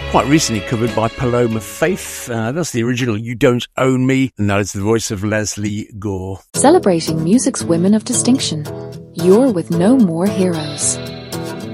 quite recently covered by Paloma Faith. That's the original You Don't Own Me, and that is the voice of Leslie Gore. Celebrating music's women of distinction. You're with No More Heroes.